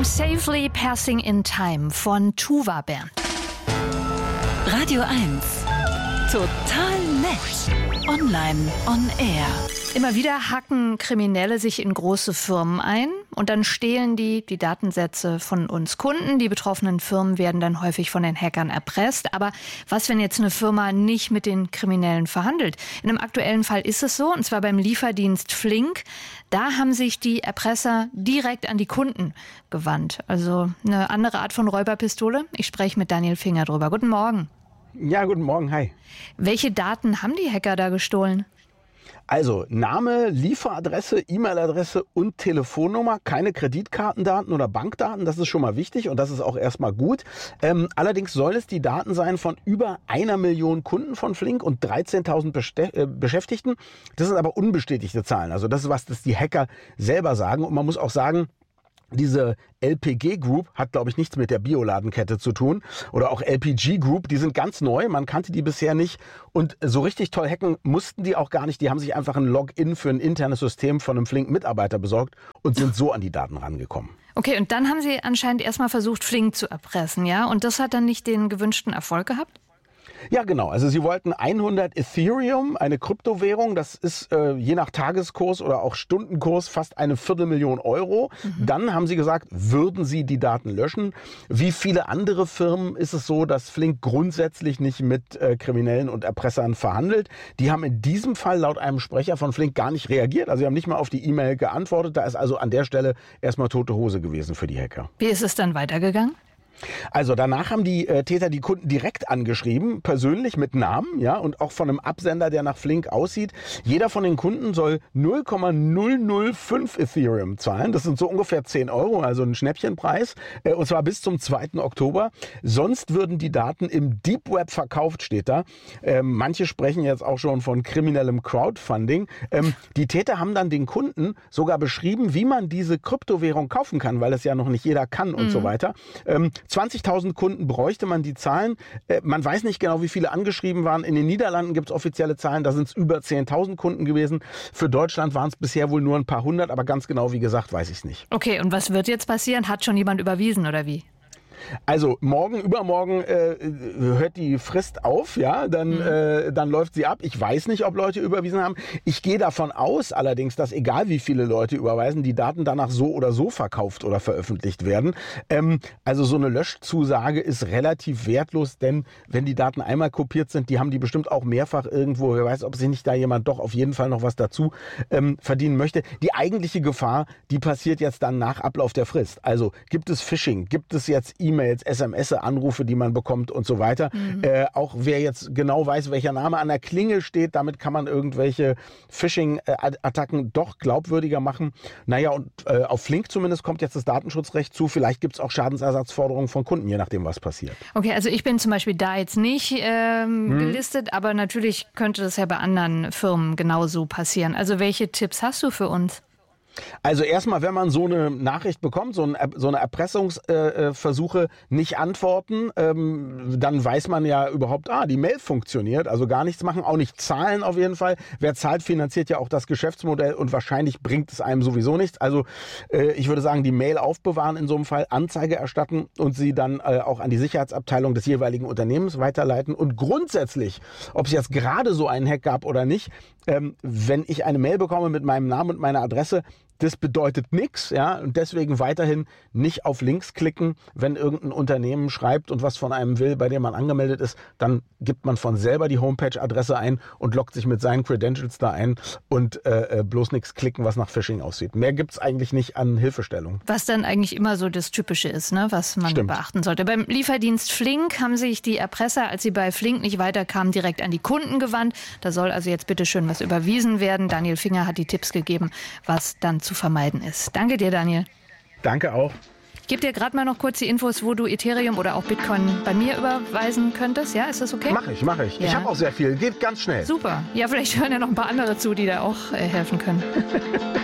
I'm Safely Passing in Time von Tuva Band. Radio 1. Total nett. Online on Air. Immer wieder hacken Kriminelle sich in große Firmen ein und dann stehlen die Datensätze von uns Kunden. Die betroffenen Firmen werden dann häufig von den Hackern erpresst. Aber was, wenn jetzt eine Firma nicht mit den Kriminellen verhandelt? In einem aktuellen Fall ist es so, und zwar beim Lieferdienst Flink. Da haben sich die Erpresser direkt an die Kunden gewandt. Also eine andere Art von Räuberpistole. Ich spreche mit Daniel Finger drüber. Guten Morgen. Ja, guten Morgen, hi. Welche Daten haben die Hacker da gestohlen? Also Name, Lieferadresse, E-Mail-Adresse und Telefonnummer, keine Kreditkartendaten oder Bankdaten, das ist schon mal wichtig und das ist auch erstmal gut. Allerdings sollen es die Daten sein von über 1 Million Kunden von Flink und 13.000 Beschäftigten. Das sind aber unbestätigte Zahlen, also das ist was, das die Hacker selber sagen und man muss auch sagen, diese LPG Group hat, glaube ich, nichts mit der Bioladenkette zu tun. Oder auch LPG Group, die sind ganz neu, man kannte die bisher nicht. Und so richtig toll hacken mussten die auch gar nicht. Die haben sich einfach ein Login für ein internes System von einem Flink-Mitarbeiter besorgt und sind so an die Daten rangekommen. Okay, und dann haben sie anscheinend erstmal versucht, Flink zu erpressen, ja? Und das hat dann nicht den gewünschten Erfolg gehabt? Ja, genau. Also sie wollten 100 Ethereum, eine Kryptowährung. Das ist je nach Tageskurs oder auch Stundenkurs fast 250.000 Euro. Dann haben sie gesagt, würden sie die Daten löschen. Wie viele andere Firmen ist es so, dass Flink grundsätzlich nicht mit Kriminellen und Erpressern verhandelt. Die haben in diesem Fall laut einem Sprecher von Flink gar nicht reagiert. Also sie haben nicht mal auf die E-Mail geantwortet. Da ist also an der Stelle erstmal tote Hose gewesen für die Hacker. Wie ist es dann weitergegangen? Also danach haben die Täter die Kunden direkt angeschrieben, persönlich mit Namen, ja, und auch von einem Absender, der nach Flink aussieht. Jeder von den Kunden soll 0,005 Ethereum zahlen. Das sind so ungefähr 10 Euro, also ein Schnäppchenpreis. Und zwar bis zum 2. Oktober. Sonst würden die Daten im Deep Web verkauft, steht da. Manche sprechen jetzt auch schon von kriminellem Crowdfunding. Die Täter haben dann den Kunden sogar beschrieben, wie man diese Kryptowährung kaufen kann, weil es ja noch nicht jeder kann und so weiter. 20.000 Kunden bräuchte man die Zahlen. Man weiß nicht genau, wie viele angeschrieben waren. In den Niederlanden gibt es offizielle Zahlen, da sind es über 10.000 Kunden gewesen. Für Deutschland waren es bisher wohl nur ein paar hundert, aber ganz genau, wie gesagt, weiß ich es nicht. Okay, und was wird jetzt passieren? Hat schon jemand überwiesen oder wie? Also übermorgen hört die Frist auf, ja, dann läuft sie ab. Ich weiß nicht, ob Leute überwiesen haben. Ich gehe davon aus allerdings, dass egal wie viele Leute überweisen, die Daten danach so oder so verkauft oder veröffentlicht werden. Also so eine Löschzusage ist relativ wertlos, denn wenn die Daten einmal kopiert sind, die haben die bestimmt auch mehrfach irgendwo. Wer weiß, ob sich nicht da jemand doch auf jeden Fall noch was dazu verdienen möchte. Die eigentliche Gefahr, die passiert jetzt dann nach Ablauf der Frist. Also gibt es Phishing, gibt es jetzt E-Mails, SMS, Anrufe, die man bekommt und so weiter. Auch wer jetzt genau weiß, welcher Name an der Klingel steht, damit kann man irgendwelche Phishing-Attacken doch glaubwürdiger machen. Naja, und auf Flink zumindest kommt jetzt das Datenschutzrecht zu. Vielleicht gibt es auch Schadensersatzforderungen von Kunden, je nachdem, was passiert. Okay, also ich bin zum Beispiel da jetzt nicht gelistet, aber natürlich könnte das ja bei anderen Firmen genauso passieren. Also welche Tipps hast du für uns? Also erstmal, wenn man so eine Nachricht bekommt, so eine Erpressungsversuche nicht antworten, dann weiß man ja überhaupt, die Mail funktioniert, also gar nichts machen, auch nicht zahlen auf jeden Fall. Wer zahlt, finanziert ja auch das Geschäftsmodell und wahrscheinlich bringt es einem sowieso nichts. Also ich würde sagen, die Mail aufbewahren in so einem Fall, Anzeige erstatten und sie dann auch an die Sicherheitsabteilung des jeweiligen Unternehmens weiterleiten. Und grundsätzlich, ob es jetzt gerade so einen Hack gab oder nicht, wenn ich eine Mail bekomme mit meinem Namen und meiner Adresse, das bedeutet nichts, ja, und deswegen weiterhin nicht auf Links klicken, wenn irgendein Unternehmen schreibt und was von einem will, bei dem man angemeldet ist, dann gibt man von selber die Homepage-Adresse ein und loggt sich mit seinen Credentials da ein und bloß nichts klicken, was nach Phishing aussieht. Mehr gibt's eigentlich nicht an Hilfestellung. Was dann eigentlich immer so das Typische ist, ne, was man beachten sollte. Beim Lieferdienst Flink haben sich die Erpresser, als sie bei Flink nicht weiterkamen, direkt an die Kunden gewandt. Da soll also jetzt bitte schön was überwiesen werden. Daniel Finger hat die Tipps gegeben, was dann zu vermeiden ist. Danke dir, Daniel. Danke auch. Ich gebe dir gerade mal noch kurz die Infos, wo du Ethereum oder auch Bitcoin bei mir überweisen könntest. Ja, ist das okay? Mach ich. Ja. Ich habe auch sehr viel. Geht ganz schnell. Super. Ja, vielleicht hören ja noch ein paar andere zu, die da auch helfen können.